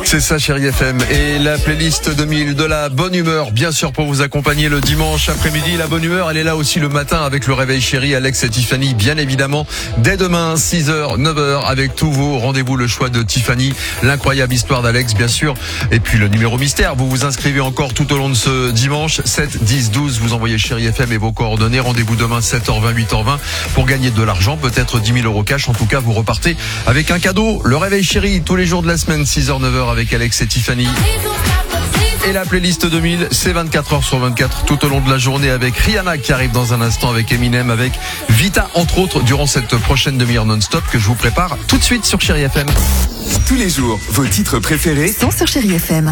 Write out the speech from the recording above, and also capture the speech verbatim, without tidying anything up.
C'est ça, chérie F M. Et la playlist deux mille de la bonne humeur, bien sûr, pour vous accompagner le dimanche après-midi. La bonne humeur, elle est là aussi le matin avec le réveil chéri, Alex et Tiffany, bien évidemment. Dès demain, six heures, neuf heures, avec tous vos rendez-vous, le choix de Tiffany, l'incroyable histoire d'Alex, bien sûr. Et puis le numéro mystère, vous vous inscrivez encore tout au long de ce dimanche, sept, dix, douze, vous envoyez chérie F M et vos coordonnées. Rendez-vous demain, sept heures vingt, huit heures vingt, pour gagner de l'argent, peut-être dix mille euros cash. En tout cas, vous repartez avec un cadeau. Le réveil chéri, tous les jours de la semaine, six heures, neuf heures, avec Alex et Tiffany. Et la playlist deux mille, c'est vingt-quatre heures sur vingt-quatre tout au long de la journée avec Rihanna qui arrive dans un instant, avec Eminem, avec Vita entre autres, durant cette prochaine demi-heure non-stop que je vous prépare tout de suite sur Chérie F M. Tous les jours, vos titres préférés sont sur Chérie F M.